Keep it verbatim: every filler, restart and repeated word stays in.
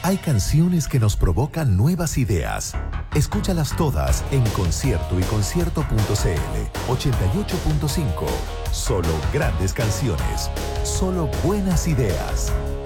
Hay canciones que nos provocan nuevas ideas. Escúchalas todas en Concierto y Concierto punto c l. ochenta y ocho punto cinco. Solo grandes canciones. Solo buenas ideas.